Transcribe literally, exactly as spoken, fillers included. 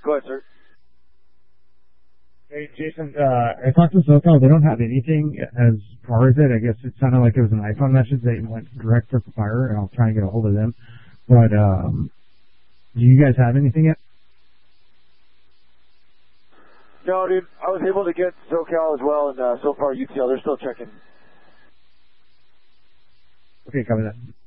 Go ahead, sir. Hey, Jason, uh, I talked to SoCal. They don't have anything as far as it. I guess it sounded like it was an iPhone message that went direct to the fire, and I'll try and get a hold of them. But um, do you guys have anything yet? No, dude. I was able to get SoCal as well, and uh, so far U T L, they're still checking. Okay, copy that.